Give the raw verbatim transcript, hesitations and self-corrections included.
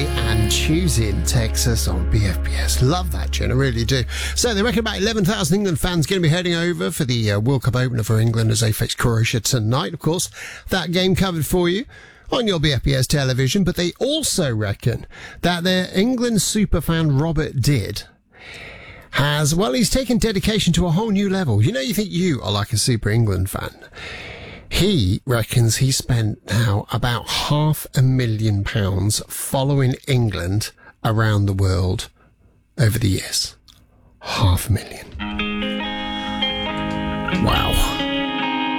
and Choosing Texas on B F B S. Love that tune, I really do. So they reckon about eleven thousand England fans going to be heading over for the uh, World Cup opener for England as they face Croatia tonight. Of course, that game covered for you on your B F B S television. But they also reckon that their England superfan Robert Did has, well, he's taken dedication to a whole new level. You know, you think you are like a super England fan. He reckons he spent now about half a million pounds following England around the world over the years. Half a million. Wow.